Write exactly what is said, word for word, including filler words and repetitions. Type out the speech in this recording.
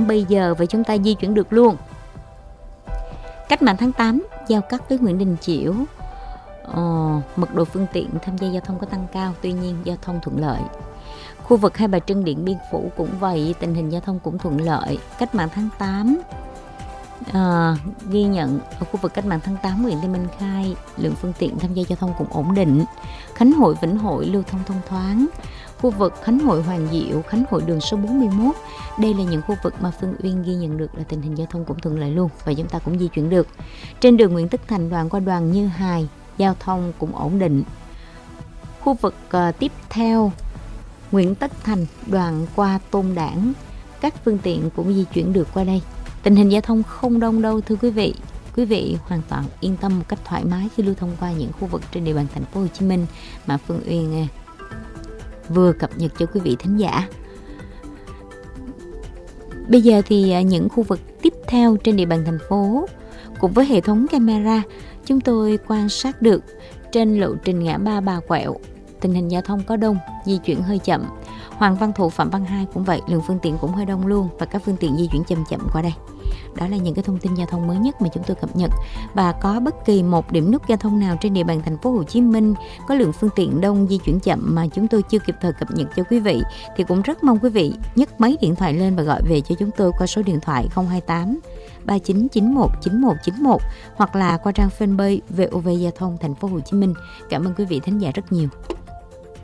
tám bây giờ và chúng ta di chuyển được luôn. Cách mạng tháng tám giao cắt với Nguyễn Đình Chiểu. Ờ, mật độ phương tiện tham gia giao thông có tăng cao, tuy nhiên giao thông thuận lợi. Khu vực Hai Bà Trưng, Điện Biên Phủ cũng vậy, tình hình giao thông cũng thuận lợi. Cách mạng tháng tám à, ghi nhận ở khu vực Cách mạng tháng tám, huyện Lê Minh Khai, lượng phương tiện tham gia giao thông cũng ổn định. Khánh Hội, Vĩnh Hội lưu thông thông thoáng. Khu vực Khánh Hội, Hoàng Diệu, Khánh Hội đường số bốn mươi mốt. Đây là những khu vực mà Phương Uyên ghi nhận được là tình hình giao thông cũng thuận lợi luôn và chúng ta cũng di chuyển được. Trên đường Nguyễn Tất Thành đoạn qua Đoàn Như Hài, giao thông cũng ổn định. Khu vực uh, tiếp theo Nguyễn Tất Thành đoạn qua Tôn Đản, các phương tiện cũng di chuyển được qua đây. Tình hình giao thông không đông đâu thưa quý vị. Quý vị hoàn toàn yên tâm một cách thoải mái khi lưu thông qua những khu vực trên địa bàn thành phố Hồ Chí Minh mà Phương Uyên vừa cập nhật cho quý vị thính giả. Bây giờ thì những khu vực tiếp theo trên địa bàn thành phố cùng với hệ thống camera chúng tôi quan sát được trên lộ trình ngã ba Bà Quẹo, tình hình giao thông có đông, di chuyển hơi chậm. Hoàng Văn Thụ, Phạm Văn Hai cũng vậy, lượng phương tiện cũng hơi đông luôn và các phương tiện di chuyển chậm chậm qua đây. Đó là những cái thông tin giao thông mới nhất mà chúng tôi cập nhật. Và có bất kỳ một điểm nút giao thông nào trên địa bàn thành phố Hồ Chí Minh có lượng phương tiện đông, di chuyển chậm mà chúng tôi chưa kịp thời cập nhật cho quý vị thì cũng rất mong quý vị nhấc máy điện thoại lên và gọi về cho chúng tôi qua số điện thoại không hai tám ba chín chín một chín một chín một hoặc là qua trang fanpage vê o vê Giao thông thành phố Hồ Chí Minh. Cảm ơn quý vị thính giả rất nhiều.